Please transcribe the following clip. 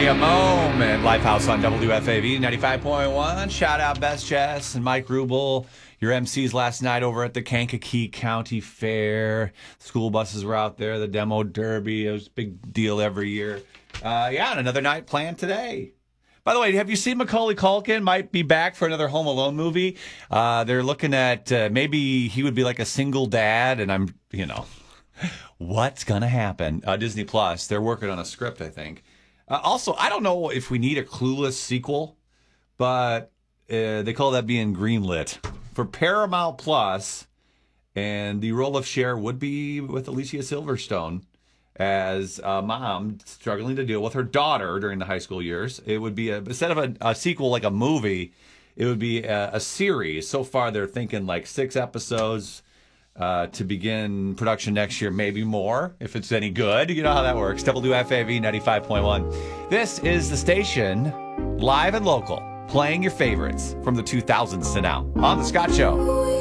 a moment. Lifehouse on WFAV 95.1. Shout out Best Chess and Mike Rubel, your MCs last night over at the Kankakee County Fair. School buses were out there, the demo derby. It was a big deal every year. And another night planned today. By the way, have you seen Macaulay Culkin might be back for another Home Alone movie? They're looking at maybe he would be like a single dad, and what's going to happen? Disney Plus, they're working on a script, I think. Also, I don't know if we need a Clueless sequel, but they call that being greenlit for Paramount Plus, and the role of Cher would be with Alicia Silverstone as a mom struggling to deal with her daughter during the high school years. It would be, instead of a sequel like a movie, it would be a series. So far, they're thinking like 6 episodes to begin production next year, maybe more, if it's any good. You know how that works. WFAV 95.1. This is the station, live and local, playing your favorites from the 2000s to now on The Scott Show.